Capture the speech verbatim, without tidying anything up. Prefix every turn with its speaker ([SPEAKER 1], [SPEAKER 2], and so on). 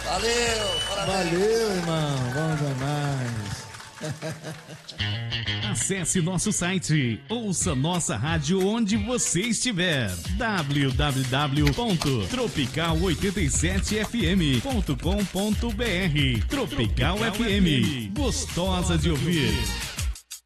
[SPEAKER 1] Valeu, parabéns.
[SPEAKER 2] Valeu, irmão, bom demais.
[SPEAKER 3] Acesse nosso site, ouça nossa rádio onde você estiver. w w w ponto tropical oitenta e sete f m ponto com ponto b r. Tropical F M, gostosa de ouvir.